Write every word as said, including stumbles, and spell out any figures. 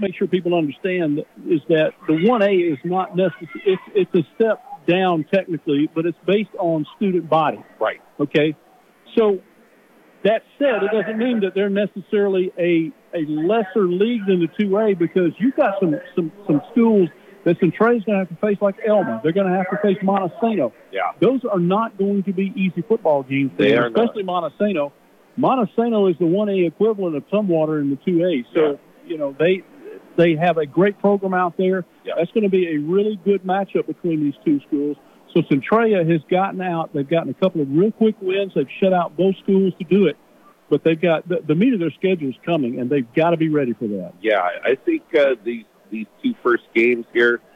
make sure people understand is that the one A is not necessarily, it's, it's a step down technically, but it's based on student body. Right. Okay? So that said, it doesn't mean that they're necessarily a, a lesser league than the two A because you've got some, some, some schools that Central's going to have to face like Elma. They're going to have to face Montesano. Yeah. Those are not going to be easy football games. They them, are especially not. Montesano. Montesano is the one A equivalent of Tumwater in the two A. So, yeah. you know, they they have a great program out there. Yeah. That's going to be a really good matchup between these two schools. So Centralia has gotten out. They've gotten a couple of real quick wins. They've shut out both schools to do it. But they've got the, the meat of their schedule is coming, and they've got to be ready for that. Yeah, I think uh, these these two first games here,